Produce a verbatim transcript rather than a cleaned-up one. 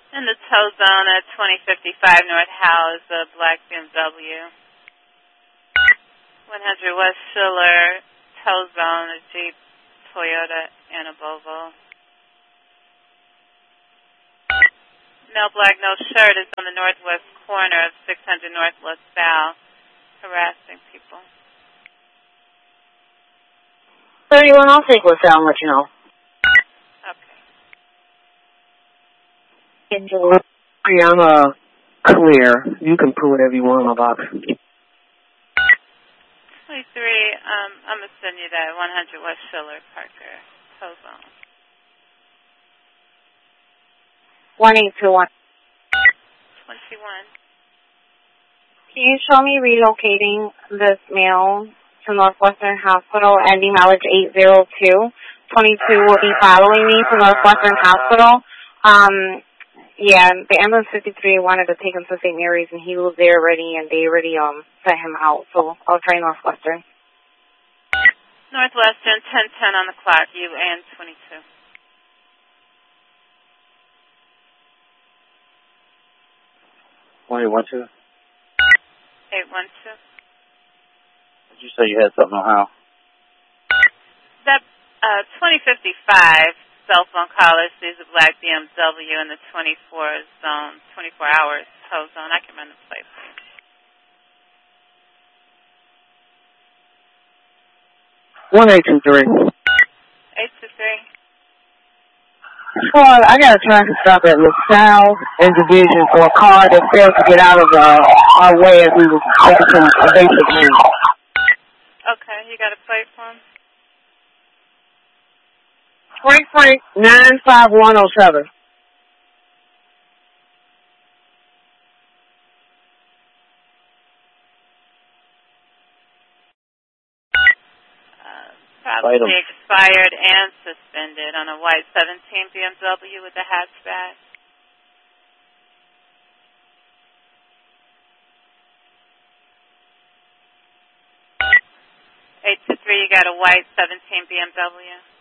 In the tow zone at twenty fifty-five North Howe is a black B M W. one hundred West Schiller, tow zone, a Jeep, Toyota, and a Volvo. Male black, no shirt is on the northwest corner of six hundred North LaSalle, harassing people. thirty-one, I'll take LaSalle and let you know. Okay. Yeah, I'm uh, clear. You can put whatever you want in my box. twenty-three, um, I'm going to send you that one hundred West Schiller, Parker, tow zone. one eight two one. twenty-one. Can you show me relocating this male to Northwestern Hospital, ending mileage eight zero two? twenty-two will be following me to Northwestern Hospital. Um, yeah, the ambulance fifty-three wanted to take him to Saint Mary's, and he was there already, and they already um sent him out. So I'll try Northwestern. Northwestern, ten ten on the clock, U and twenty-two. One eight one two. eight one two. Did you say you had something on how? That uh, twenty fifty-five cell phone caller sees a black B M W in the twenty-four zone, twenty-four hours tow zone. I can run the plate for you. one eight two three. eight two three. Well, I got a traffic stop at LaSalle and Division for a car that failed to get out of uh, our way as we were making some evasive moves. Okay, you got a plate for him? Frank Frank nine five one oh seven. Uh, probably expired and suspended on a white seventeen B M W with a hatchback. eight two three, you got a white seventeen B M W.